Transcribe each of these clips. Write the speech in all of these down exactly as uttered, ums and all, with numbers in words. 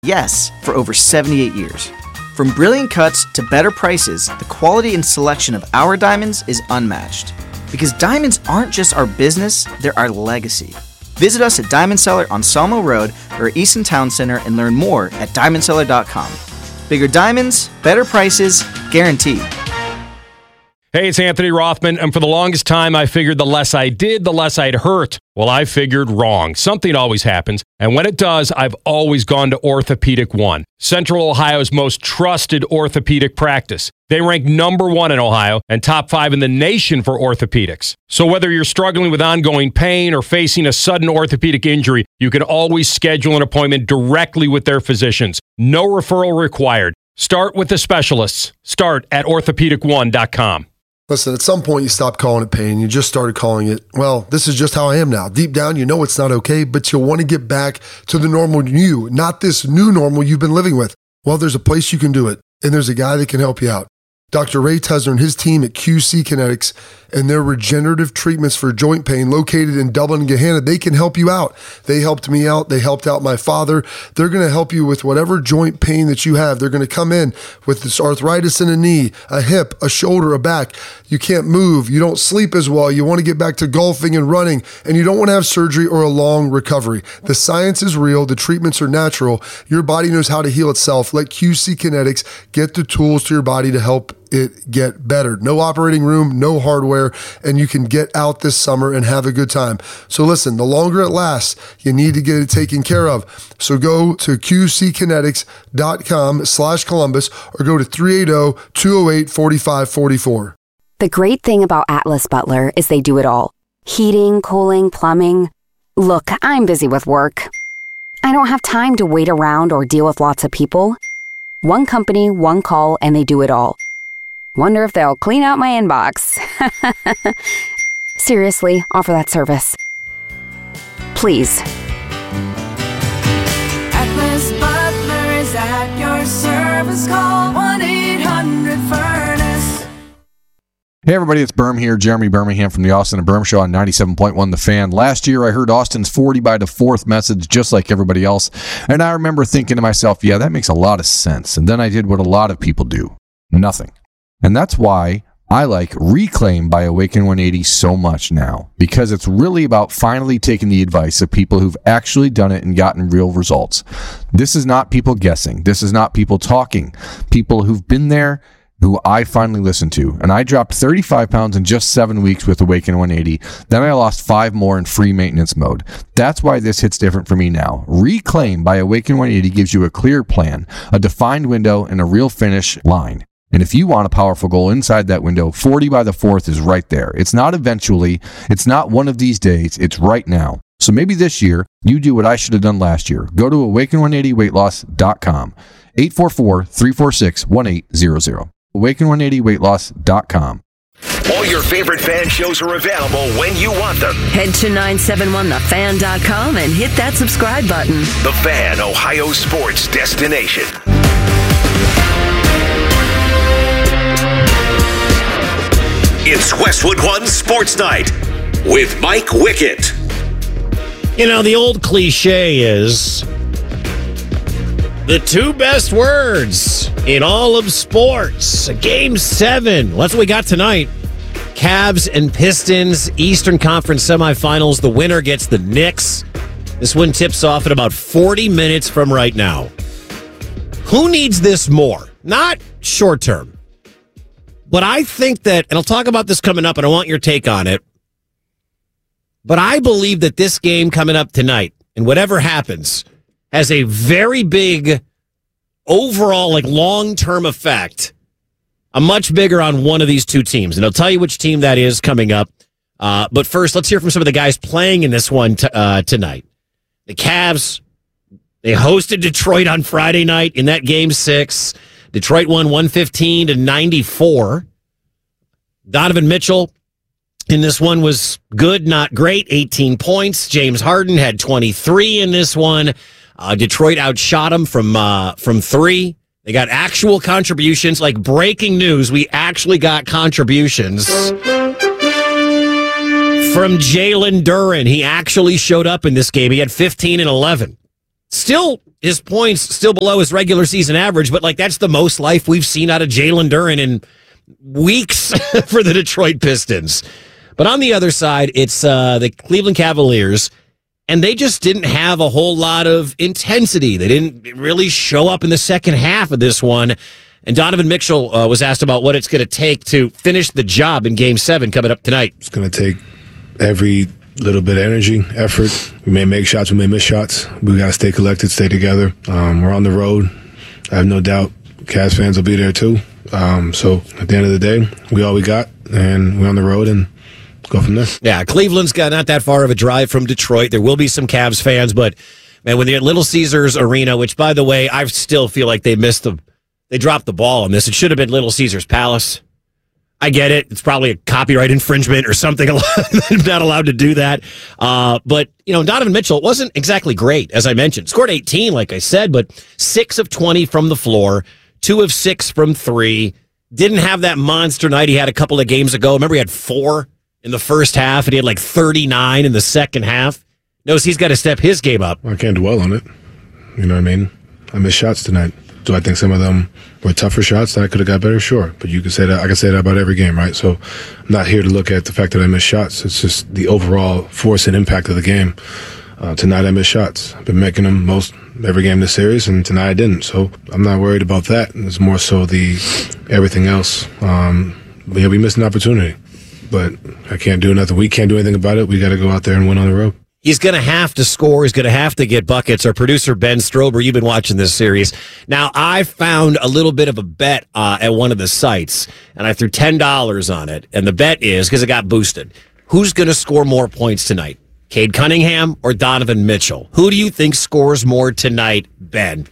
Yes, for over seventy-eight years. From brilliant cuts to better prices, the quality and selection of our diamonds is unmatched. Because diamonds aren't just our business, they're our legacy. Visit us at Diamond Seller on Sawmill Road or Easton Town Center and learn more at diamond seller dot com. Bigger diamonds, better prices, guaranteed. Hey, it's Anthony Rothman, and for the longest time, I figured the less I did, the less I'd hurt. Well, I figured wrong. Something always happens, and when it does, I've always gone to Orthopedic One, Central Ohio's most trusted orthopedic practice. They rank number one in Ohio and top five in the nation for orthopedics. So whether you're struggling with ongoing pain or facing a sudden orthopedic injury, you can always schedule an appointment directly with their physicians. No referral required. Start with the specialists. Start at orthopedic one dot com. Listen, at some point you stopped calling it pain. You just started calling it, well, this is just how I am now. Deep down, you know it's not okay, but you'll want to get back to the normal you, not this new normal you've been living with. Well, there's a place you can do it, and there's a guy that can help you out. Doctor Ray Tesner and his team at Q C Kinetics and their regenerative treatments for joint pain located in Dublin and Gahanna, they can help you out. They helped me out. They helped out my father. They're going to help you with whatever joint pain that you have. They're going to come in with this arthritis in a knee, a hip, a shoulder, a back. You can't move. You don't sleep as well. You want to get back to golfing and running, and you don't want to have surgery or a long recovery. The science is real. The treatments are natural. Your body knows how to heal itself. Let Q C Kinetics get the tools to your body to help it get better. No operating room, no hardware, and you can get out this summer and have a good time. So listen, the longer it lasts, you need to get it taken care of. So go to Q C kinetics dot com slash Columbus or go to three eight zero, two zero eight, four five four four. The great thing about Atlas Butler is they do it all. Heating, cooling, plumbing. Look, I'm busy with work. I don't have time to wait around or deal with lots of people. One company, one call, and they do it all. Wonder if they'll clean out my inbox. Seriously, offer that service. Please. Atlas Butler is at your service. Call one eight hundred furnace. Hey everybody, it's Berm here, Jeremy Birmingham from the Austin and Berm Show on ninety-seven point one The Fan. Last year I heard Austin's forty by the fourth message just like everybody else, and I remember thinking to myself, yeah, that makes a lot of sense. And then I did what a lot of people do. Nothing. And that's why I like Reclaim by Awaken one eighty so much now, because it's really about finally taking the advice of people who've actually done it and gotten real results. This is not people guessing. This is not people talking. People who've been there, who I finally listened to. And I dropped thirty-five pounds in just seven weeks with Awaken one eighty. Then I lost five more in free maintenance mode. That's why this hits different for me now. Reclaim by Awaken one eighty gives you a clear plan, a defined window, and a real finish line. And if you want a powerful goal inside that window, forty by the fourth is right there. It's not eventually. It's not one of these days. It's right now. So maybe this year, you do what I should have done last year. Go to awaken one eighty weight loss dot com. eight four four, three four six, one eight zero zero. awaken one eighty weight loss dot com. All your favorite fan shows are available when you want them. Head to nine seven one the fan dot com and hit that subscribe button. The Fan, Ohio sports destination. It's Westwood One Sports Night with Mike Wickett. You know, the old cliche is the two best words in all of sports. Game seven. That's what we got tonight. Cavs and Pistons, Eastern Conference semifinals. The winner gets the Knicks. This one tips off in about forty minutes from right now. Who needs this more? Not short term. But I think that, and I'll talk about this coming up, and I want your take on it, but I believe that this game coming up tonight, and whatever happens, has a very big overall, like, long-term effect, a much bigger on one of these two teams. And I'll tell you which team that is coming up. Uh, but first, let's hear from some of the guys playing in this one t- uh, tonight. The Cavs, they hosted Detroit on Friday night in that game six. Detroit won one fifteen to ninety-four. Donovan Mitchell in this one was good, not great, eighteen points. James Harden had twenty-three in this one. Uh, Detroit outshot him from uh, from three. They got actual contributions, like breaking news. We actually got contributions from Jalen Duren. He actually showed up in this game. He had fifteen and eleven. Still his points still below his regular season average, but like that's the most life we've seen out of Jalen Duren in weeks for the Detroit Pistons. But on the other side, it's uh, the Cleveland Cavaliers, and they just didn't have a whole lot of intensity. They didn't really show up in the second half of this one. And Donovan Mitchell uh, was asked about what it's going to take to finish the job in Game seven coming up tonight. It's going to take every little bit of energy, effort. We may make shots, we may miss shots. We got to stay collected, stay together. Um, we're on the road. I have no doubt Cavs fans will be there too. Um, so at the end of the day, we all we got, and we're on the road and go from there. Yeah, Cleveland's got not that far of a drive from Detroit. There will be some Cavs fans, but man, when they're at Little Caesars Arena, which by the way, I still feel like they missed the, they dropped the ball on this. It should have been Little Caesars Palace. I get it. It's probably a copyright infringement or something. I'm not allowed to do that. Uh, but, you know, Donovan Mitchell wasn't exactly great, as I mentioned. Scored eighteen, like I said, but six of twenty from the floor, two of six from three. Didn't have that monster night he had a couple of games ago. Remember, he had four in the first half, and he had like thirty-nine in the second half. Knows he's got to step his game up. I can't dwell on it. You know what I mean? I missed shots tonight. Do I think some of them were tougher shots that I could have got better? Sure. But you can say that. I can say that about every game, right? So I'm not here to look at the fact that I missed shots. It's just the overall force and impact of the game. Uh, tonight I missed shots. I've been making them most every game this series, and tonight I didn't. So I'm not worried about that. It's more so the everything else. Um, but yeah, we missed an opportunity. But I can't do nothing. We can't do anything about it. We got to go out there and win on the road. He's going to have to score. He's going to have to get buckets. Our producer, Ben Strober, you've been watching this series. Now, I found a little bit of a bet uh, at one of the sites, and I threw ten dollars on it. And the bet is, because it got boosted, who's going to score more points tonight? Cade Cunningham or Donovan Mitchell? Who do you think scores more tonight, Ben?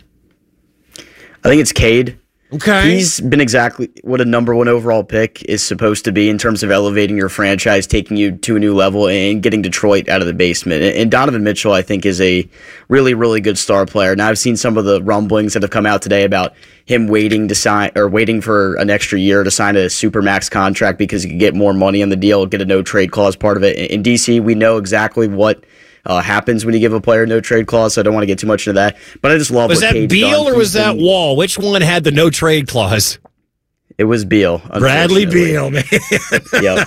I think it's Cade. Okay. He's been exactly what a number one overall pick is supposed to be in terms of elevating your franchise, taking you to a new level, and getting Detroit out of the basement. And Donovan Mitchell, I think, is a really, really good star player. Now, I've seen some of the rumblings that have come out today about him waiting to sign or waiting for an extra year to sign a supermax contract because he could get more money on the deal, get a no trade clause part of it. In D C, we know exactly what Uh, happens when you give a player no trade clause, so I don't want to get too much into that. But I just love was what that Beal or was that Wall? Which one had the no trade clause? It was Beal. Bradley Beal, man. Yep.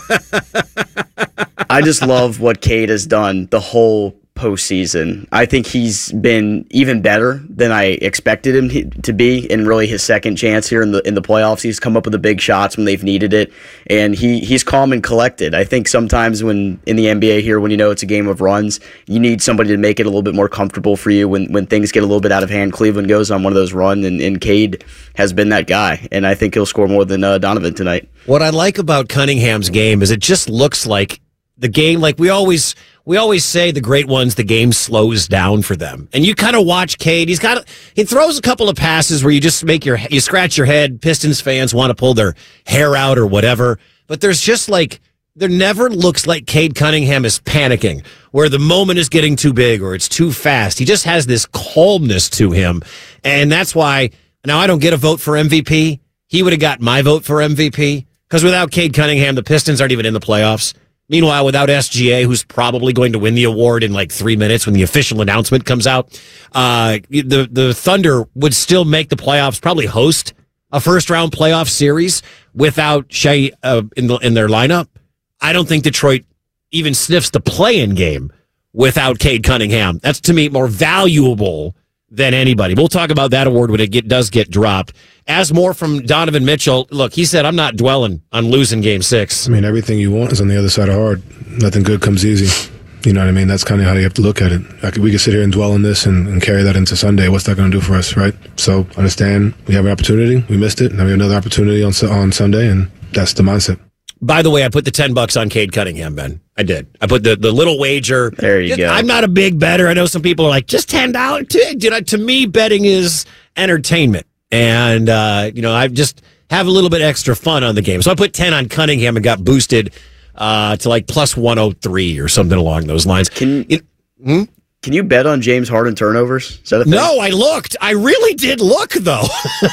I just love what Cade has done the whole postseason. I think he's been even better than I expected him to be in really his second chance here in the in the playoffs. He's come up with the big shots when they've needed it, and he he's calm and collected. I think sometimes when in the N B A here, when you know it's a game of runs, you need somebody to make it a little bit more comfortable for you when, when things get a little bit out of hand. Cleveland goes on one of those runs, and, and Cade has been that guy, and I think he'll score more than uh, Donovan tonight. What I like about Cunningham's game is it just looks like the game, like we always we always say the great ones, the game slows down for them. And you kind of watch Cade. He's got he throws a couple of passes where you just make your you scratch your head. Pistons fans want to pull their hair out or whatever. But there's just like there never looks like Cade Cunningham is panicking, where the moment is getting too big or it's too fast. He just has this calmness to him. And that's why now I don't get a vote for M V P. He would have got my vote for M V P. Because without Cade Cunningham, the Pistons aren't even in the playoffs. Meanwhile, without S G A, who's probably going to win the award in like three minutes when the official announcement comes out, uh, the the Thunder would still make the playoffs, probably host a first-round playoff series without Shea uh, in, the, in their lineup. I don't think Detroit even sniffs the play-in game without Cade Cunningham. That's, to me, more valuable than anybody. We'll talk about that award when it get, does get dropped. As more from Donovan Mitchell, look, he said, I'm not dwelling on losing game six. I mean, everything you want is on the other side of hard. Nothing good comes easy. You know what I mean? That's kind of how you have to look at it. I could, we could sit here and dwell on this and, and carry that into Sunday. What's that going to do for us, right? So understand we have an opportunity. We missed it. Now we have another opportunity on on Sunday, and that's the mindset. By the way, I put the ten bucks on Cade Cunningham, Ben. I did. I put the, the little wager. There you just, go. I'm not a big bettor. I know some people are like, just ten dollars? To, to me, betting is entertainment. And, uh, you know, I just have a little bit extra fun on the game. So I put ten on Cunningham and got boosted uh, to like plus one oh three or something along those lines. Can, it, hmm? can you bet on James Harden turnovers? Is that a thing? No, I looked. I really did look, though.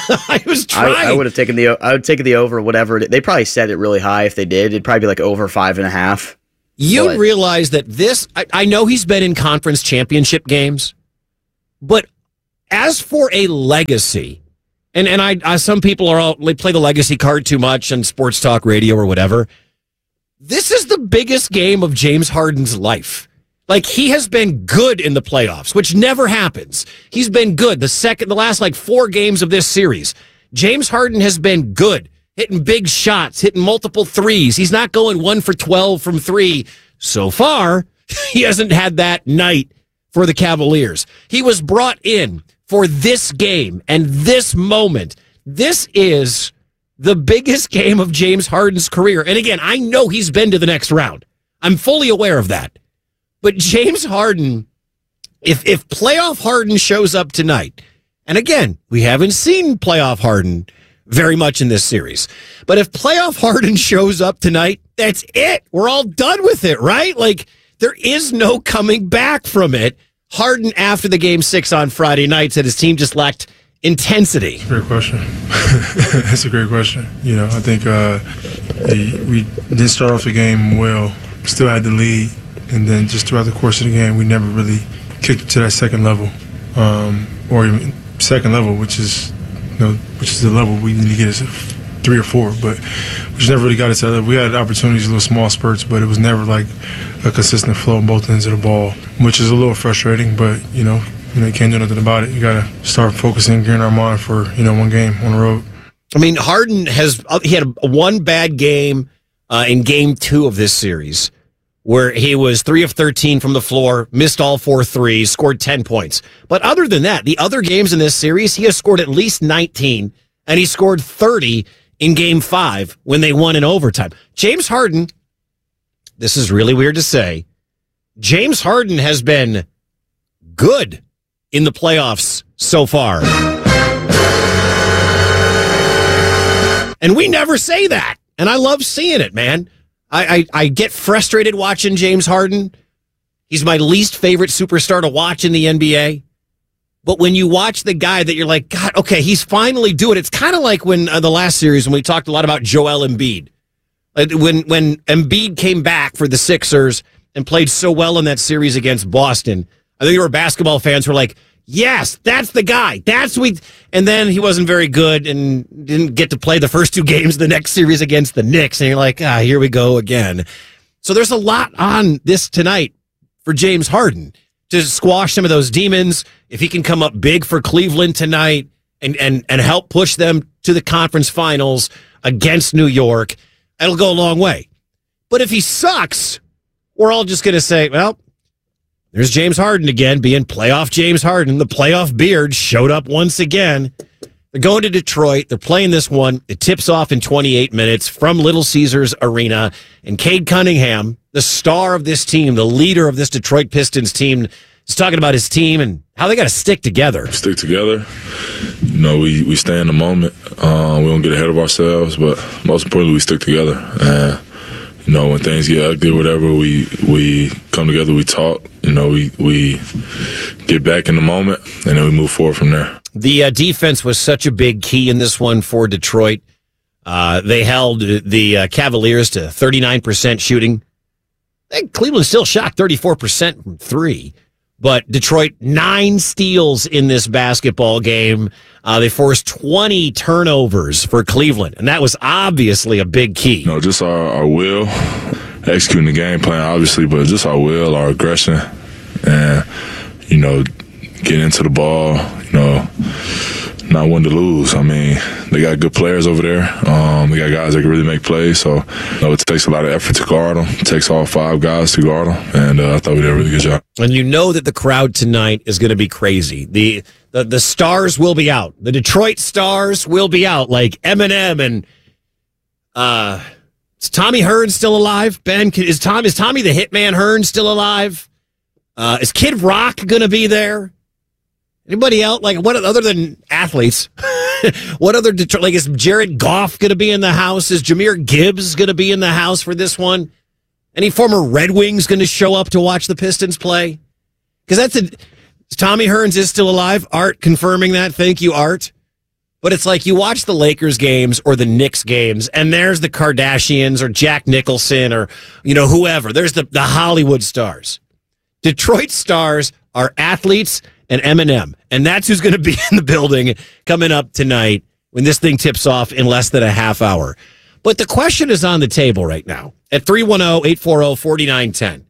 I was trying. I, I would have taken the I would take the over, whatever. It, they probably set it really high if they did. It'd probably be like over five and a half. You but. realize that this, I, I know he's been in conference championship games, but as for a legacy, and, and I, I some people are all, they play the legacy card too much on sports talk radio or whatever. This is the biggest game of James Harden's life. Like, he has been good in the playoffs, which never happens. He's been good. The second, the last like four games of this series, James Harden has been good, hitting big shots, hitting multiple threes. He's not going one for twelve from three so far. He hasn't had that night for the Cavaliers. He was brought in for this game and this moment. This is the biggest game of James Harden's career. And again, I know he's been to the next round. I'm fully aware of that. But James Harden, if if playoff Harden shows up tonight, and again, we haven't seen playoff Harden very much in this series, but if playoff Harden shows up tonight, that's it. We're all done with it, right? Like, there is no coming back from it. Harden, after the game six on Friday night, said his team just lacked intensity. Great question. That's a great question. You know, I think uh, we did start off the game well, still had the lead. And then just throughout the course of the game, we never really kicked it to that second level, um, or even second level, which is, you know, which is the level we need to get as a three or four. But we just never really got it to that level. We had opportunities, little small spurts, but it was never like a consistent flow on both ends of the ball, which is a little frustrating. But you know, you know, you can't do nothing about it. You got to start focusing, gearing our mind for you know one game on the road. I mean, Harden has he had a, one bad game uh, in game two of this series, where he was three of thirteen from the floor, missed all four threes, scored ten points. But other than that, the other games in this series, he has scored at least nineteen, and he scored thirty in game five when they won in overtime. James Harden, this is really weird to say, James Harden has been good in the playoffs so far. And we never say that, and I love seeing it, man. I, I, I get frustrated watching James Harden. He's my least favorite superstar to watch in the N B A. But when you watch the guy that you're like, God, okay, he's finally doing it. It's kind of like when uh, the last series when we talked a lot about Joel Embiid. Uh, when when Embiid came back for the Sixers and played so well in that series against Boston, I think there were basketball fans who were like, yes, that's the guy. That's we. And then he wasn't very good and didn't get to play the first two games of the next series against the Knicks. And you're like, ah, here we go again. So there's a lot on this tonight for James Harden to squash some of those demons. If he can come up big for Cleveland tonight and, and, and help push them to the conference finals against New York, it'll go a long way. But if he sucks, we're all just going to say, well, there's James Harden again, being playoff James Harden. The playoff beard showed up once again. They're going to Detroit. They're playing this one. It tips off in twenty-eight minutes from Little Caesars Arena. And Cade Cunningham, the star of this team, the leader of this Detroit Pistons team, is talking about his team and how they got to stick together. Stick together. You know, we, we stay in the moment. Uh, we don't get ahead of ourselves, but most importantly, we stick together. And you know, when things get ugly or whatever, we we come together, we talk, you know, we, we get back in the moment, and then we move forward from there. The uh, defense was such a big key in this one for Detroit. Uh, they held the uh, Cavaliers to thirty-nine percent shooting. I think Cleveland still shot thirty-four percent from three. But Detroit, nine steals in this basketball game. Uh, they forced twenty turnovers for Cleveland, and that was obviously a big key. You know, just our, our will, executing the game plan, obviously, but just our will, our aggression, and, you know, getting into the ball, you know, not one to lose. I mean, they got good players over there. Um, they got guys that can really make plays. So, you know, it takes a lot of effort to guard them. It takes all five guys to guard them. And uh, I thought we did a really good job. And you know that the crowd tonight is going to be crazy. The, the the stars will be out. The Detroit stars will be out, like Eminem and uh, is Tommy Hearn still alive? Ben, is Tom is Tommy the Hitman Hearn still alive? Uh, is Kid Rock going to be there? Anybody else? Like, what other than athletes? What other Detroit? Like, is Jared Goff going to be in the house? Is Jahmyr Gibbs going to be in the house for this one? Any former Red Wings going to show up to watch the Pistons play? Because that's a Tommy Hearns is still alive. Art confirming that. Thank you, Art. But it's like you watch the Lakers games or the Knicks games, and there's the Kardashians or Jack Nicholson or you know whoever. There's the the Hollywood stars. Detroit stars are athletes and Eminem. And that's who's going to be in the building coming up tonight when this thing tips off in less than a half hour. But the question is on the table right now at three one zero, eight four zero, four nine one zero.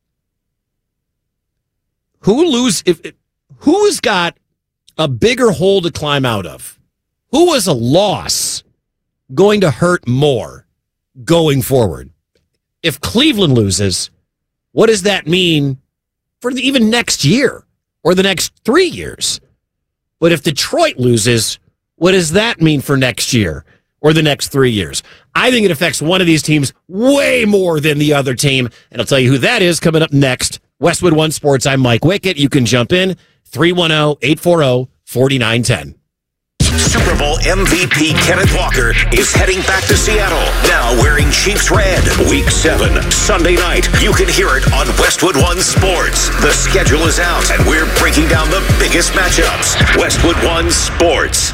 Who lose if who has got a bigger hole to climb out of? Who is a loss going to hurt more going forward? If Cleveland loses, what does that mean for the, even next year or the next three years? But if Detroit loses, what does that mean for next year or the next three years? I think it affects one of these teams way more than the other team, and I'll tell you who that is coming up next. Westwood One Sports, I'm Mike Wickett. You can jump in, three one zero, eight four zero, four nine one zero. Super Bowl M V P Kenneth Walker is heading back to Seattle, now wearing Chiefs red. Week seven, Sunday night. You can hear it on Westwood One Sports. The schedule is out, and we're breaking down the biggest matchups. Westwood One Sports.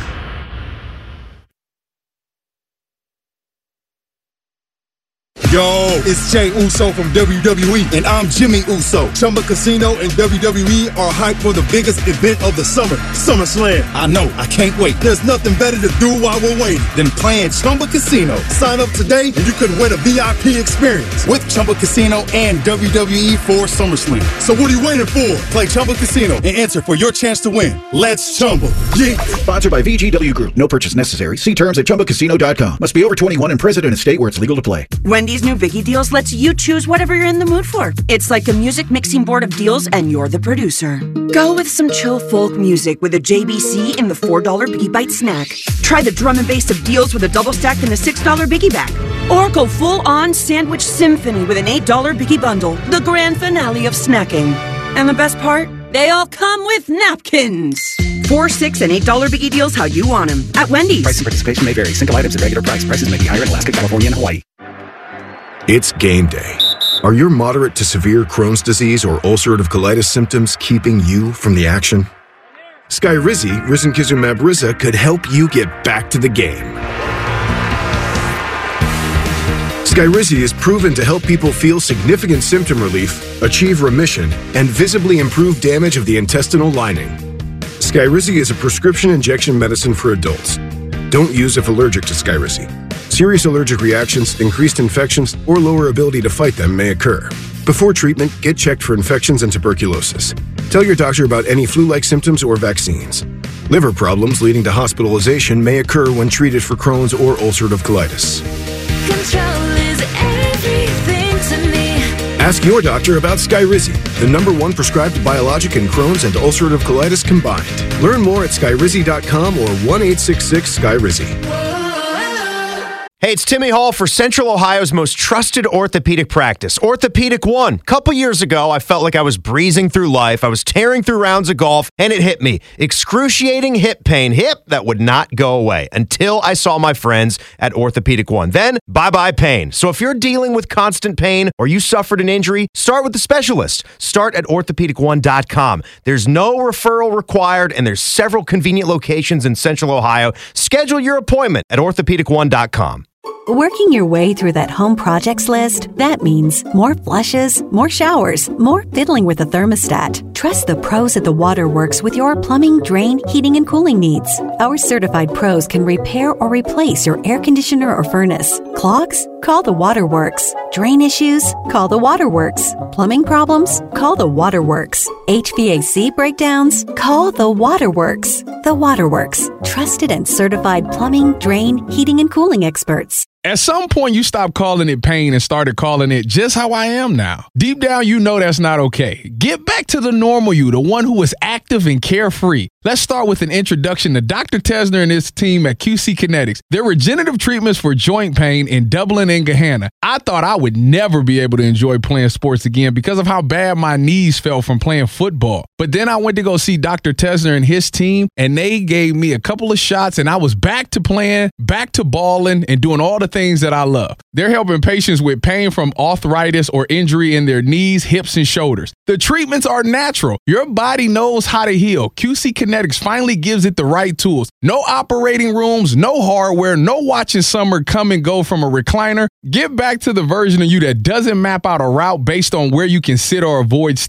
Yo, it's Jay Uso from W W E, and I'm Jimmy Uso. Chumba Casino and W W E are hyped for the biggest event of the summer, SummerSlam. I know, I can't wait. There's nothing better to do while we're waiting than playing Chumba Casino. Sign up today, and you could win a V I P experience with Chumba Casino and W W E for SummerSlam. So what are you waiting for? Play Chumba Casino and enter for your chance to win. Let's Chumba. Yeah. Sponsored by V G W Group. No purchase necessary. See terms at chumba casino dot com. Must be over twenty-one and present in a state where it's legal to play. Wendy's new Biggie Deals lets you choose whatever you're in the mood for. It's like a music mixing board of deals, and you're the producer. Go with some chill folk music with a J B C in the four dollar Biggie Bite snack. Try the drum and bass of deals with a double stack in the six dollar Biggie Bag. Or go full-on sandwich symphony with an eight dollar Biggie Bundle, the grand finale of snacking. And the best part? They all come with napkins. Four, six, and eight dollar Biggie Deals how you want them at Wendy's. Price and participation may vary. Single items at regular price. Prices may be higher in Alaska, California, and Hawaii. It's game day. Are your moderate to severe Crohn's disease or ulcerative colitis symptoms keeping you from the action? Skyrizi, risankizumab Riza, could help you get back to the game. Skyrizi is proven to help people feel significant symptom relief, achieve remission, and visibly improve damage of the intestinal lining. Skyrizi is a prescription injection medicine for adults. Don't use if allergic to Skyrizi. Serious allergic reactions, increased infections, or lower ability to fight them may occur. Before treatment, get checked for infections and tuberculosis. Tell your doctor about any flu-like symptoms or vaccines. Liver problems leading to hospitalization may occur when treated for Crohn's or ulcerative colitis. Control is everything to me. Ask your doctor about Skyrizi, the number one prescribed biologic in Crohn's and ulcerative colitis combined. Learn more at skyrizi dot com or one eight six six Skyrizi. Hey, it's Timmy Hall for Central Ohio's most trusted orthopedic practice, Orthopedic One. A couple years ago, I felt like I was breezing through life. I was tearing through rounds of golf, and it hit me. Excruciating hip pain. Hip that would not go away until I saw my friends at Orthopedic One. Then, bye-bye pain. So if you're dealing with constant pain or you suffered an injury, start with the specialist. Start at orthopedic one dot com. There's no referral required, and there's several convenient locations in Central Ohio. Schedule your appointment at orthopedic one dot com. Working your way through that home projects list, that means more flushes, more showers, more fiddling with the thermostat. Trust the pros at the Waterworks with your plumbing, drain, heating, and cooling needs. Our certified pros can repair or replace your air conditioner or furnace. Clogs? Call the Waterworks. Drain issues? Call the Waterworks. Plumbing problems? Call the Waterworks. H V A C breakdowns? Call the Waterworks. The Waterworks. Trusted and certified plumbing, drain, heating, and cooling experts. At some point, you stopped calling it pain and started calling it just how I am now. Deep down, you know that's not okay. Get back to the normal you, the one who is active and carefree. Let's start with an introduction to Doctor Tesner and his team at Q C Kinetics. Their regenerative treatments for joint pain in Dublin and Gahanna. I thought I would never be able to enjoy playing sports again because of how bad my knees felt from playing football. But then I went to go see Doctor Tesner and his team, and they gave me a couple of shots, and I was back to playing, back to balling, and doing all the things that I love. They're helping patients with pain from arthritis or injury in their knees, hips, and shoulders. The treatments are natural. Your body knows how to heal. Q C Kinetics finally gives it the right tools. No operating rooms, no hardware, no watching summer come and go from a recliner. Get back to the version of you that doesn't map out a route based on where you can sit or avoid stairs.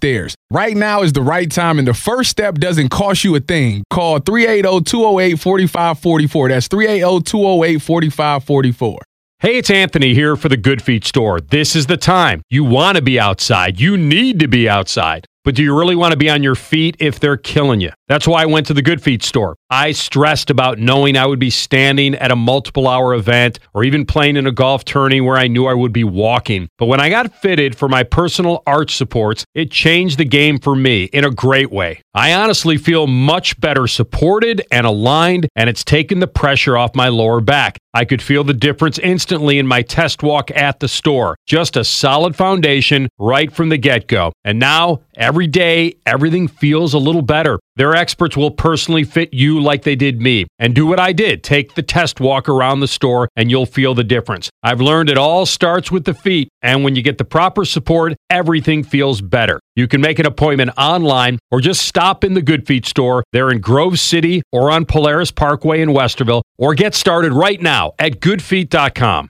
Right now is the right time, and the first step doesn't cost you a thing. Call three eight zero, two zero eight, four five four four. That's three eight zero, two zero eight, four five four four. Hey, it's Anthony here for the Good Feet store. This is the time. You want to be outside. You need to be outside. But do you really want to be on your feet if they're killing you? That's why I went to the Good Feet store. I stressed about knowing I would be standing at a multiple hour event or even playing in a golf tourney where I knew I would be walking. But when I got fitted for my personal arch supports, it changed the game for me in a great way. I honestly feel much better supported and aligned, and it's taken the pressure off my lower back. I could feel the difference instantly in my test walk at the store. Just a solid foundation right from the get-go. And now, every day, everything feels a little better. Their experts will personally fit you like they did me. And do what I did. Take the test walk around the store and you'll feel the difference. I've learned it all starts with the feet. And when you get the proper support, everything feels better. You can make an appointment online or just stop in the Good Feet store. They're in Grove City or on Polaris Parkway in Westerville. Or get started right now at good feet dot com.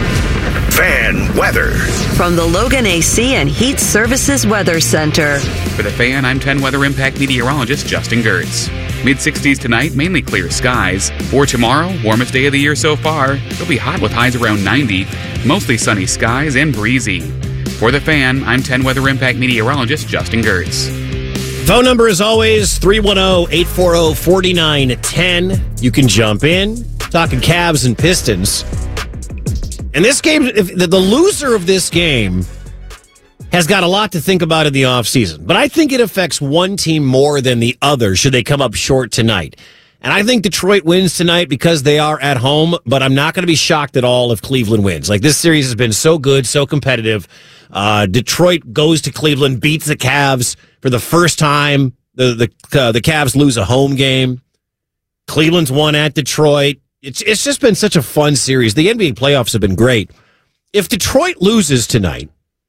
Fan weather. From the Logan A C and Heat Services Weather Center. For the Fan, I'm ten Weather Impact meteorologist Justin Gertz. mid sixties tonight, mainly clear skies. For tomorrow, warmest day of the year so far. It'll be hot with highs around ninety. Mostly sunny skies and breezy. For the Fan, I'm ten Weather Impact meteorologist Justin Gertz. Phone number is always three one zero, eight four zero, four nine one zero. You can jump in. Talking Cavs and Pistons. And this game, if the, the loser of this game has got a lot to think about in the offseason. But I think it affects one team more than the other should they come up short tonight. And I think Detroit wins tonight because they are at home, but I'm not going to be shocked at all if Cleveland wins. Like, this series has been so good, so competitive. Uh, Detroit goes to Cleveland, beats the Cavs for the first time. The the uh, the Cavs lose a home game. Cleveland's won at Detroit. It's it's just been such a fun series. The N B A playoffs have been great. If Detroit loses tonight,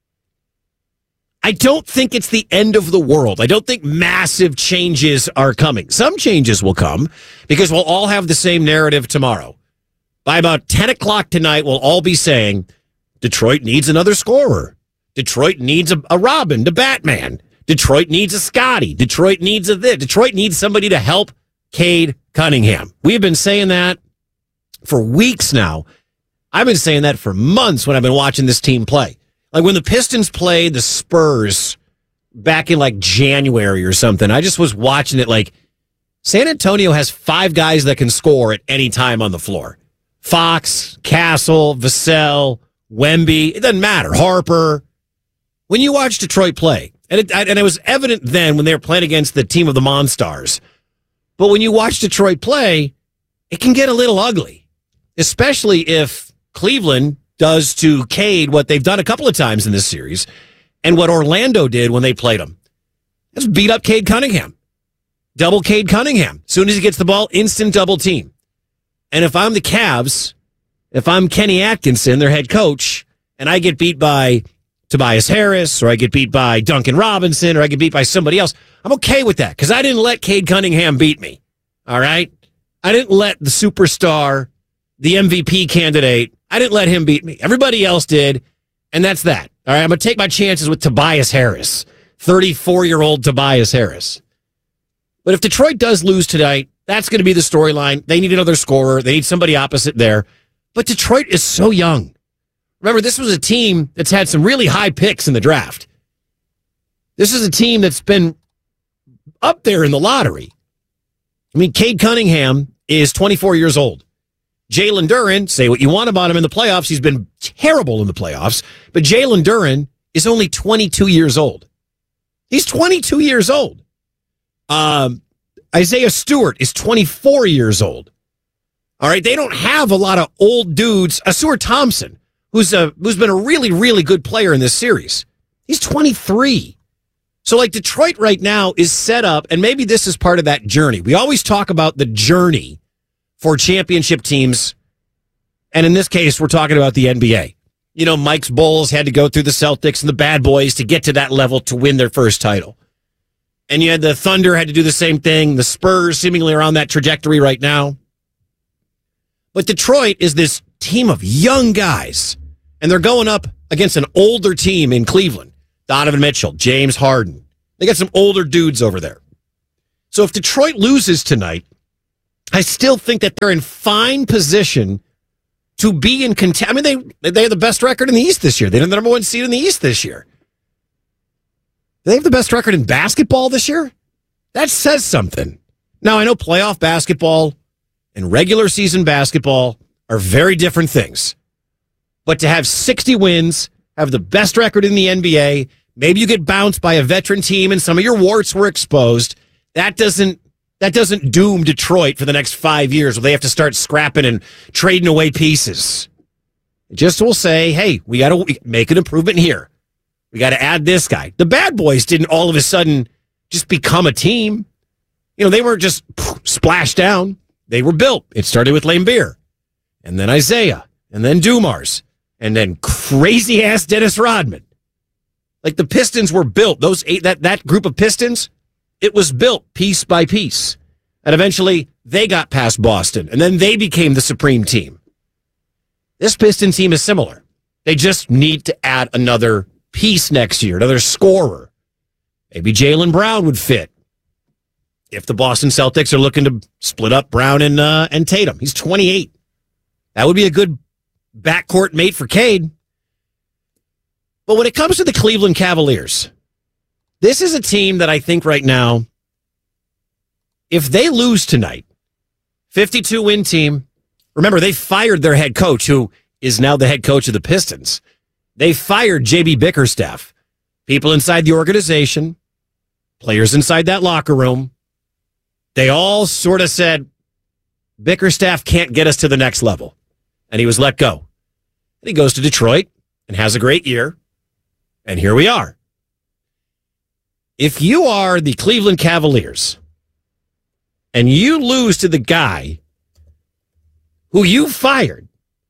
I don't think it's the end of the world. I don't think massive changes are coming. Some changes will come because we'll all have the same narrative tomorrow. By about ten o'clock tonight, we'll all be saying, Detroit needs another scorer. Detroit needs a, a Robin, the Batman. Detroit needs a Scotty. Detroit needs a this. Detroit needs somebody to help Cade Cunningham. We've been saying that for weeks now. I've been saying that for months when I've been watching this team play. Like when the Pistons played the Spurs back in like January or something, I just was watching it like San Antonio has five guys that can score at any time on the floor. Fox, Castle, Vassell, Wemby, it doesn't matter, Harper. When you watch Detroit play, and it, and it was evident then when they were playing against the team of the Monstars, but when you watch Detroit play, it can get a little ugly. Especially if Cleveland does to Cade what they've done a couple of times in this series and what Orlando did when they played him. Let's beat up Cade Cunningham. Double Cade Cunningham. As soon as he gets the ball, instant double team. And if I'm the Cavs, if I'm Kenny Atkinson, their head coach, and I get beat by Tobias Harris or I get beat by Duncan Robinson or I get beat by somebody else, I'm okay with that because I didn't let Cade Cunningham beat me. All right? I didn't let the superstar, the M V P candidate, I didn't let him beat me. Everybody else did, and that's that. All right, I'm going to take my chances with Tobias Harris, thirty-four-year-old Tobias Harris. But if Detroit does lose tonight, that's going to be the storyline. They need another scorer. They need somebody opposite there. But Detroit is so young. Remember, this was a team that's had some really high picks in the draft. This is a team that's been up there in the lottery. I mean, Cade Cunningham is twenty-four years old. Jalen Duren, say what you want about him in the playoffs. He's been terrible in the playoffs. But Jalen Duren is only twenty-two years old. He's twenty-two years old. Um, Isaiah Stewart is twenty-four years old. All right, they don't have a lot of old dudes. Asur Thompson, who's a who's been a really, really good player in this series. He's twenty-three. So, like, Detroit right now is set up, and maybe this is part of that journey. We always talk about the journey for championship teams, and in this case, we're talking about the N B A. You know, Mike's Bulls had to go through the Celtics and the Bad Boys to get to that level to win their first title. And you had the Thunder had to do the same thing. The Spurs seemingly are on that trajectory right now. But Detroit is this team of young guys, and they're going up against an older team in Cleveland. Donovan Mitchell, James Harden, They got some older dudes over there. So if Detroit loses tonight, I still think that they're in fine position to be in contention. I mean, they they have the best record in the East this year. They have the number one seed in the East this year. Do they have the best record in basketball this year? That says something. Now, I know playoff basketball and regular season basketball are very different things. But to have sixty wins, have the best record in the N B A, maybe you get bounced by a veteran team and some of your warts were exposed, that doesn't that doesn't doom Detroit for the next five years where they have to start scrapping and trading away pieces. It just will say, hey, we got to make an improvement here. We got to add this guy. The Bad Boys didn't all of a sudden just become a team. You know, they weren't just poof, splashed down. They were built. It started with Lambeer, and then Isaiah, and then Dumars, and then crazy-ass Dennis Rodman. Like, the Pistons were built. Those eight, that, that group of Pistons, it was built piece by piece. And eventually, they got past Boston, and then they became the supreme team. This Piston team is similar. They just need to add another piece next year, another scorer. Maybe Jaylen Brown would fit if the Boston Celtics are looking to split up Brown and uh, and Tatum. He's twenty-eight. That would be a good backcourt mate for Cade. But when it comes to the Cleveland Cavaliers, this is a team that I think right now, if they lose tonight, fifty-two win team, remember they fired their head coach, who is now the head coach of the Pistons. They fired J B Bickerstaff. People inside the organization, players inside that locker room, they all sort of said, Bickerstaff can't get us to the next level. And he was let go. And he goes to Detroit and has a great year. And here we are. If you are the Cleveland Cavaliers and you lose to the guy who you fired,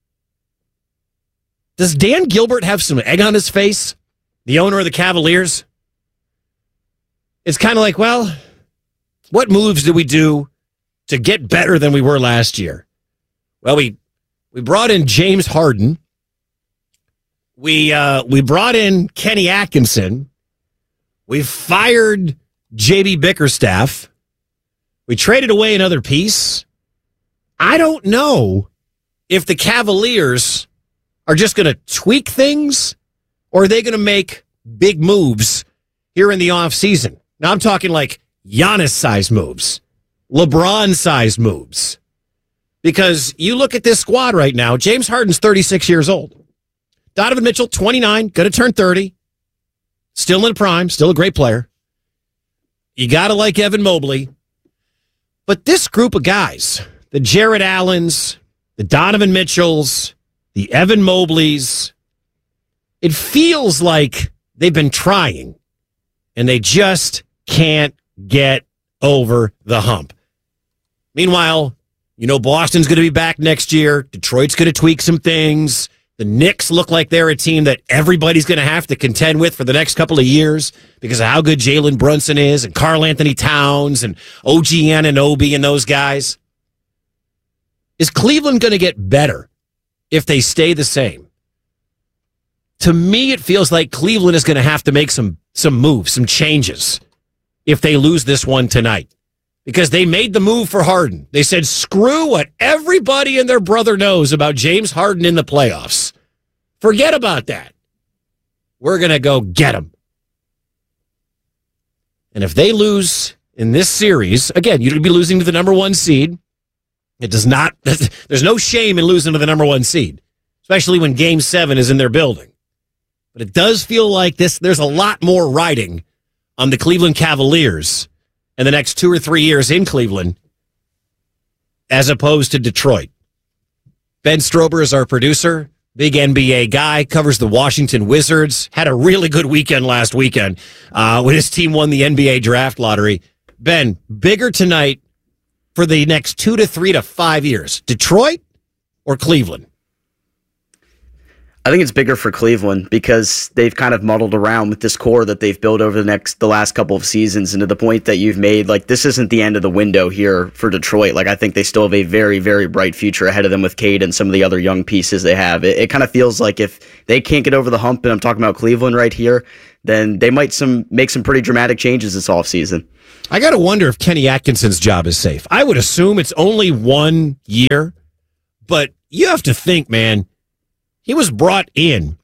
does Dan Gilbert have some egg on his face? The owner of the Cavaliers? It's kind of like, well, what moves did we do to get better than we were last year? Well, we we brought in James Harden. We uh, we brought in Kenny Atkinson. We fired J B Bickerstaff. We traded away another piece. I don't know if the Cavaliers are just going to tweak things, or are they going to make big moves here in the offseason? Now, I'm talking like Giannis-sized moves, LeBron-sized moves. Because you look at this squad right now, James Harden's thirty-six years old. Donovan Mitchell, twenty-nine, going to turn thirty. Still in prime, still a great player. You got to like Evan Mobley. But this group of guys, the Jared Allens, the Donovan Mitchells, the Evan Mobleys, it feels like they've been trying, and they just can't get over the hump. Meanwhile, you know Boston's going to be back next year. Detroit's going to tweak some things. The Knicks look like they're a team that everybody's going to have to contend with for the next couple of years because of how good Jalen Brunson is and Karl Anthony Towns and O G Anunoby and those guys. Is Cleveland going to get better if they stay the same? To me, it feels like Cleveland is going to have to make some some moves, some changes if they lose this one tonight. Because they made the move for Harden. They said, screw what everybody and their brother knows about James Harden in the playoffs. Forget about that. We're going to go get him. And if they lose in this series, again, you'd be losing to the number one seed. It does not, there's no shame in losing to the number one seed, especially when game seven is in their building. But it does feel like this, there's a lot more riding on the Cleveland Cavaliers in the next two or three years in Cleveland as opposed to Detroit. Ben Strober is our producer, big N B A guy, covers the Washington Wizards, had a really good weekend last weekend uh, when his team won the N B A draft lottery. Ben, bigger tonight for the next two to three to five years, Detroit or Cleveland? I think it's bigger for Cleveland because they've kind of muddled around with this core that they've built over the next the last couple of seasons, and to the point that you've made, like, this isn't the end of the window here for Detroit. Like, I think they still have a very, very bright future ahead of them with Cade and some of the other young pieces they have. It, it kind of feels like if they can't get over the hump, and I'm talking about Cleveland right here, then they might some make some pretty dramatic changes this offseason. I got to wonder if Kenny Atkinson's job is safe. I would assume it's only one year, but you have to think, man, he was brought in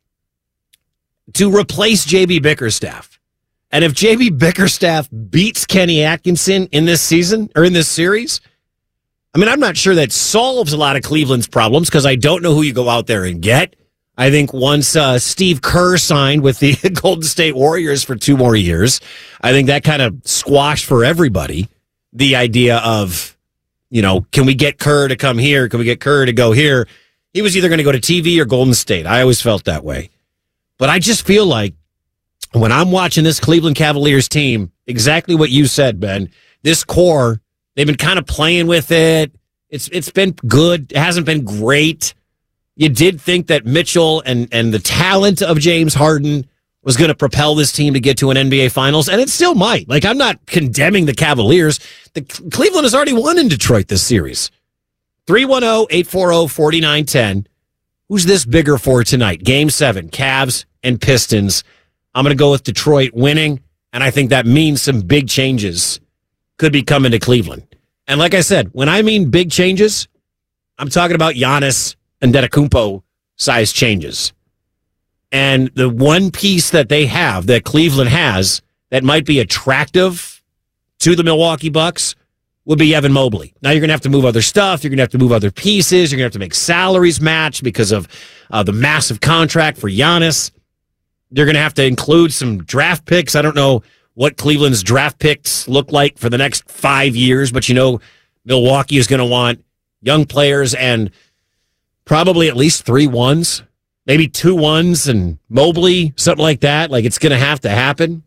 to replace J B Bickerstaff. And if J B Bickerstaff beats Kenny Atkinson in this season or in this series, I mean, I'm not sure that solves a lot of Cleveland's problems because I don't know who you go out there and get. I think once uh, Steve Kerr signed with the Golden State Warriors for two more years, I think that kind of squashed for everybody the idea of, you know, can we get Kerr to come here? Can we get Kerr to go here? He was either going to go to T V or Golden State. I always felt that way. But I just feel like when I'm watching this Cleveland Cavaliers team, exactly what you said, Ben, this core, they've been kind of playing with it. It's It's been good. It hasn't been great. You did think that Mitchell and, and the talent of James Harden was going to propel this team to get to an N B A Finals, and it still might. Like, I'm not condemning the Cavaliers. The Cleveland has already won in Detroit this series. three one zero, eight four zero, four nine one zero. Who's this bigger for tonight? Game seven, Cavs and Pistons. I'm going to go with Detroit winning, and I think that means some big changes could be coming to Cleveland. And like I said, when I mean big changes, I'm talking about Giannis and Antetokounmpo size changes. And the one piece that they have, that Cleveland has, that might be attractive to the Milwaukee Bucks would be Evan Mobley. Now, you're going to have to move other stuff. You're going to have to move other pieces. You're going to have to make salaries match because of uh, the massive contract for Giannis. You're going to have to include some draft picks. I don't know what Cleveland's draft picks look like for the next five years, but you know Milwaukee is going to want young players and probably at least three ones, maybe two ones and Mobley, something like that. Like, it's going to have to happen.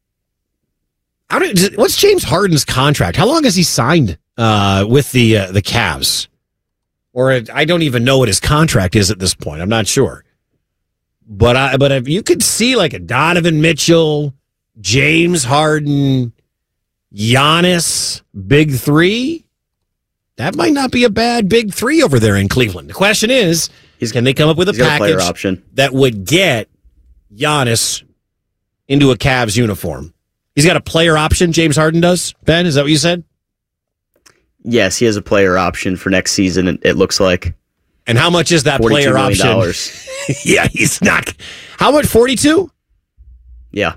I don't, what's James Harden's contract? How long has he signed uh, with the uh, the Cavs? Or I don't even know what his contract is at this point. I'm not sure. But I, but if you could see like a Donovan Mitchell, James Harden, Giannis, big three, that might not be a bad big three over there in Cleveland. The question is, is can they come up with a package a option that would get Giannis into a Cavs uniform? He's got a player option, James Harden does. Ben, is that what you said? Yes, he has a player option for next season, it, it looks like. And how much is that player option? Yeah, he's not. How much? forty-two? Yeah.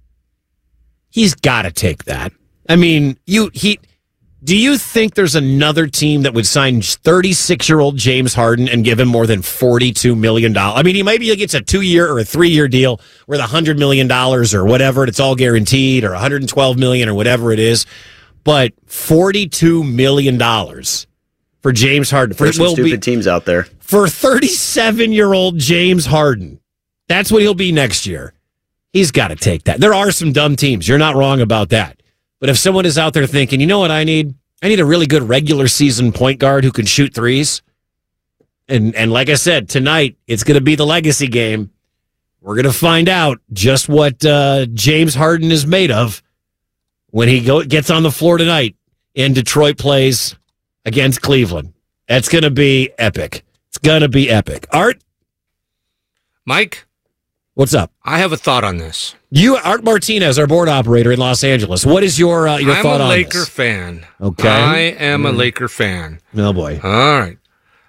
He's got to take that. I mean, you he. Do you think there's another team that would sign thirty-six-year-old James Harden and give him more than forty-two million dollars? I mean, he maybe gets a two-year or a three-year deal worth one hundred million dollars or whatever, and it's all guaranteed, or one hundred twelve million dollars or whatever it is. But forty-two million dollars for James Harden. For, There's some will stupid be, teams out there. For thirty-seven-year-old James Harden. That's what he'll be next year. He's got to take that. There are some dumb teams. You're not wrong about that. But if someone is out there thinking, you know what I need? I need a really good regular season point guard who can shoot threes. And and like I said, tonight, it's going to be the legacy game. We're going to find out just what uh, James Harden is made of when he go, gets on the floor tonight and Detroit plays against Cleveland. That's going to be epic. It's going to be epic. Art? Mike? What's up? I have a thought on this. You, Art Martinez, our board operator in Los Angeles. What is your uh, your I'm thought on this? I'm a Laker fan. Okay. I am mm. a Laker fan. Oh, boy. All right.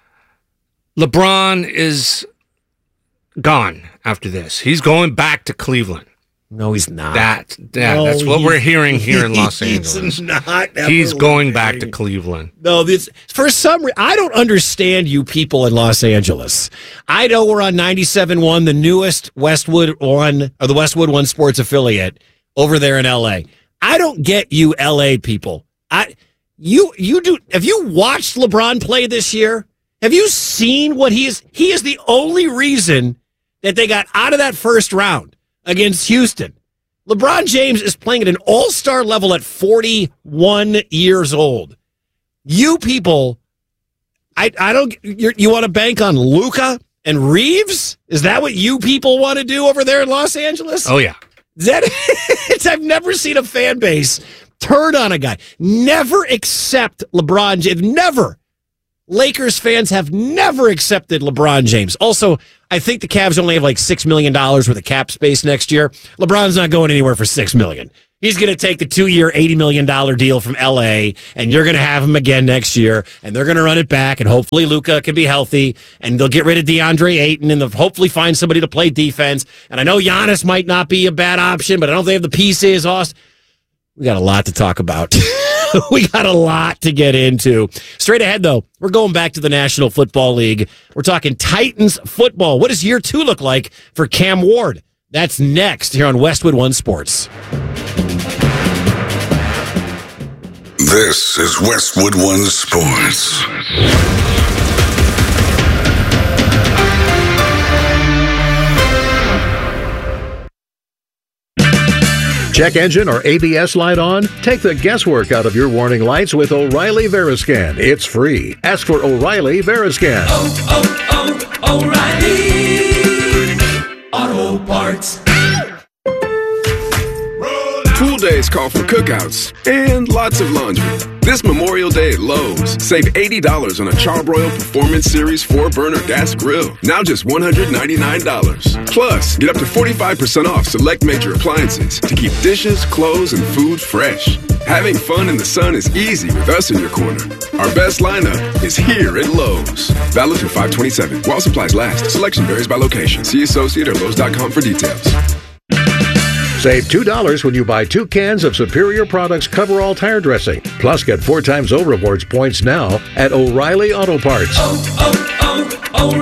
LeBron is gone after this. He's going back to Cleveland. No, he's not. That, that no, That's what we're hearing here in Los he's Angeles. Not he's going back to Cleveland. No, this for some reason, I don't understand you people in Los Angeles. I know we're on ninety-seven point one, the newest Westwood One, or the Westwood One sports affiliate over there in L A. I don't get you L A people. I you you do have you watched LeBron play this year? Have you seen what he is? He is the only reason that they got out of that first round against Houston. LeBron James is playing at an all-star level at forty-one years old. You people, I I don't. You're, you want to bank on Luka And Reeves? Is that what you people want to do over there in Los Angeles? Oh, yeah. Is that it's, I've never seen a fan base turn on a guy. Never accept LeBron James. Never. Lakers fans have never accepted LeBron James. Also, I think the Cavs only have like six million dollars worth of cap space next year. LeBron's not going anywhere for six million dollars. He's going to take the two-year, eighty million dollars deal from L A, and you're going to have him again next year, and they're going to run it back, and hopefully Luka can be healthy, and they'll get rid of DeAndre Ayton, and they'll hopefully find somebody to play defense. And I know Giannis might not be a bad option, but I don't think they have the pieces. Austin. We got a lot to talk about. We got a lot to get into. Straight ahead, though, we're going back to the National Football League. We're talking Titans football. What does year two look like for Cam Ward? That's next here on Westwood One Sports. This is Westwood One Sports. Check engine or A B S light on? Take the guesswork out of your warning lights with O'Reilly Veriscan. It's free. Ask for O'Reilly Veriscan. Oh, oh, oh, O'Reilly Auto Parts. Pool days call for cookouts and lots of laundry. This Memorial Day at Lowe's, save eighty dollars on a Charbroil Performance Series four burner gas grill. Now just one hundred ninety-nine dollars. Plus, get up to forty-five percent off select major appliances to keep dishes, clothes, and food fresh. Having fun in the sun is easy with us in your corner. Our best lineup is here at Lowe's. Valid through five twenty-seven. While supplies last. Selection varies by location. See associate or Lowe's dot com for details. Save two dollars when you buy two cans of Superior Products Coverall Tire Dressing. Plus, get four times O Rewards points now at O'Reilly Auto Parts. Oh,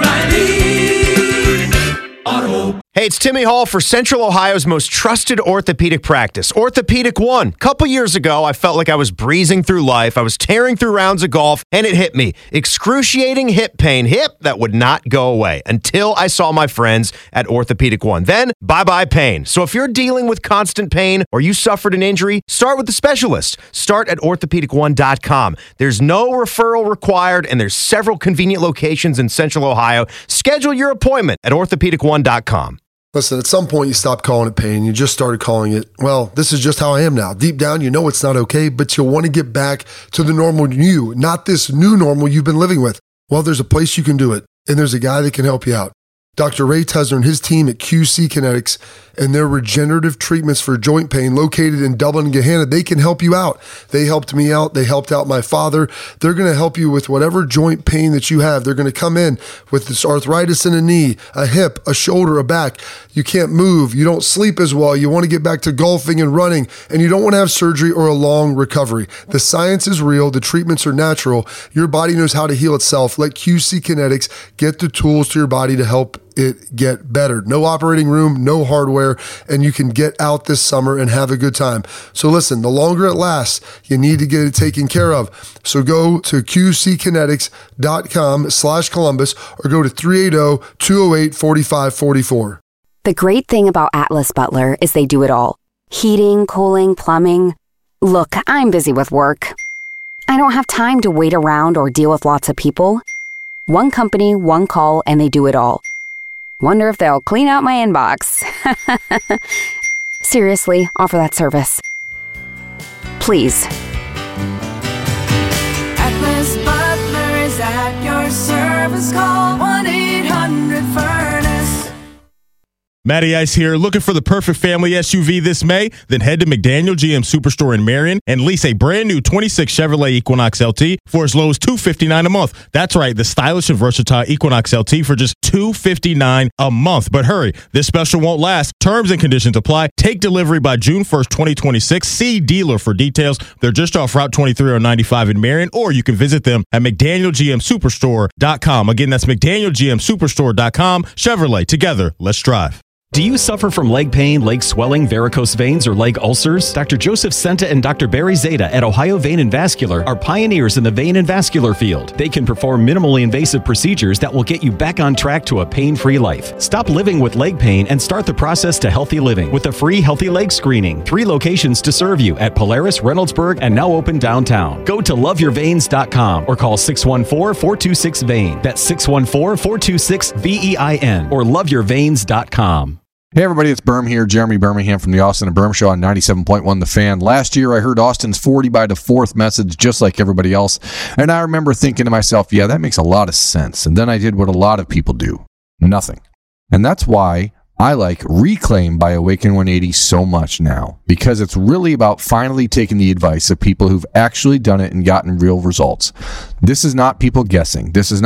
oh, oh, O'Reilly Auto. Hey, it's Timmy Hall for Central Ohio's most trusted orthopedic practice, Orthopedic One. A couple years ago, I felt like I was breezing through life. I was tearing through rounds of golf, and it hit me. Excruciating hip pain. Hip that would not go away until I saw my friends at Orthopedic One. Then, bye-bye pain. So if you're dealing with constant pain or you suffered an injury, start with the specialist. Start at orthopedic one dot com. There's no referral required, and there's several convenient locations in Central Ohio. Schedule your appointment at orthopedic one dot com. Listen, at some point you stopped calling it pain. You just started calling it, well, this is just how I am now. Deep down, you know it's not okay, but you want to get back to the normal you, not this new normal you've been living with. Well, there's a place you can do it, and there's a guy that can help you out. Doctor Ray Tesner and his team at Q C Kinetics and their regenerative treatments for joint pain located in Dublin and Gahanna, they can help you out. They helped me out. They helped out my father. They're going to help you with whatever joint pain that you have. They're going to come in with this arthritis in a knee, a hip, a shoulder, a back. You can't move. You don't sleep as well. You want to get back to golfing and running, and you don't want to have surgery or a long recovery. The science is real. The treatments are natural. Your body knows how to heal itself. Let Q C Kinetics get the tools to your body to help it get better. No operating room, no hardware, and you can get out this summer and have a good time. So listen, the longer it lasts, you need to get it taken care of. So go to q c kinetics dot com slash Columbus or go to three eight zero, two zero eight, four five four four. The great thing about Atlas Butler is they do it all. Heating, cooling, plumbing. Look, I'm busy with work. I don't have time to wait around or deal with lots of people. One company, one call, and they do it all. Wonder if they'll clean out my inbox. Seriously, offer that service. Please. Atlas Butler is at your service. Call one eight hundred furnace. Matty Ice here. Looking for the perfect family S U V this May? Then head to McDaniel G M Superstore in Marion and lease a brand new twenty-six Chevrolet Equinox L T for as low as two hundred fifty-nine dollars a month. That's right, the stylish and versatile Equinox L T for just two hundred fifty-nine dollars a month. But hurry, this special won't last. Terms and conditions apply. Take delivery by June first, twenty twenty-six. See dealer for details. They're just off Route twenty-three or ninety-five in Marion, or you can visit them at McDaniel G M Superstore dot com. Again, that's McDaniel G M Superstore dot com. Chevrolet, together, let's drive. Do you suffer from leg pain, leg swelling, varicose veins, or leg ulcers? Doctor Joseph Senta and Doctor Barry Zeta at Ohio Vein and Vascular are pioneers in the vein and vascular field. They can perform minimally invasive procedures that will get you back on track to a pain-free life. Stop living with leg pain and start the process to healthy living with a free Healthy Leg Screening. Three locations to serve you at Polaris, Reynoldsburg, and now open downtown. Go to love your veins dot com or call six one four, four two six, V E I N. That's six one four, four two six, V E I N or love your veins dot com. Hey everybody, it's Berm here, Jeremy Birmingham from the Austin and Berm Show on ninety-seven point one The Fan. Last year I heard Austin's forty by the fourth message just like everybody else, and I remember thinking to myself, yeah, that makes a lot of sense. And then I did what a lot of people do, nothing. And that's why I like Reclaim by Awaken one eighty so much now, because it's really about finally taking the advice of people who've actually done it and gotten real results. This is not people guessing. This is not